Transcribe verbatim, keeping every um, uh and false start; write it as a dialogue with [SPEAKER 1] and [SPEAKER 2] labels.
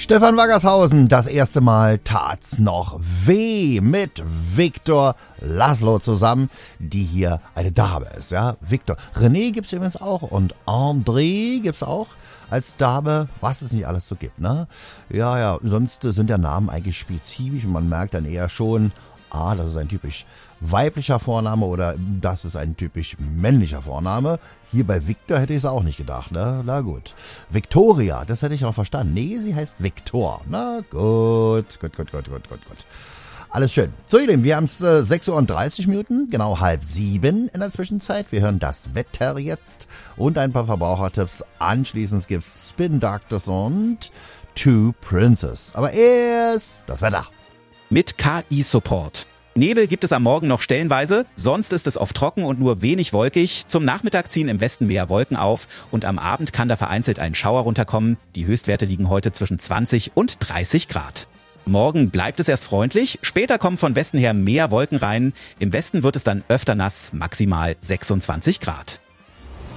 [SPEAKER 1] Stefan Waggershausen, das erste Mal tat's noch weh mit Viktor Laszlo zusammen, die hier eine Dame ist, ja. Viktor. René gibt's übrigens auch und André gibt's auch als Dame, was es nicht alles so gibt, ne? Ja, ja, sonst sind der Namen eigentlich spezifisch und man merkt dann eher schon, ah, das ist ein typisch weiblicher Vorname oder das ist ein typisch männlicher Vorname. Hier bei Viktor hätte ich es auch nicht gedacht, ne? Na gut. Victoria, das hätte ich noch verstanden. Nee, sie heißt Viktor. Na gut, gut, gut, gut, gut, gut, gut. Alles schön. So, ihr Lieben, wir haben es äh, sechs Uhr und dreißig Minuten, genau halb sieben in der Zwischenzeit. Wir hören das Wetter jetzt und ein paar Verbrauchertipps. Anschließend gibt's Spin Doctors und Two Princes. Aber erst das Wetter.
[SPEAKER 2] Mit K I-Support. Nebel gibt es am Morgen noch stellenweise, sonst ist es oft trocken und nur wenig wolkig. Zum Nachmittag ziehen im Westen mehr Wolken auf und am Abend kann da vereinzelt ein Schauer runterkommen. Die Höchstwerte liegen heute zwischen zwanzig und dreißig Grad. Morgen bleibt es erst freundlich, später kommen von Westen her mehr Wolken rein. Im Westen wird es dann öfter nass, maximal sechsundzwanzig Grad.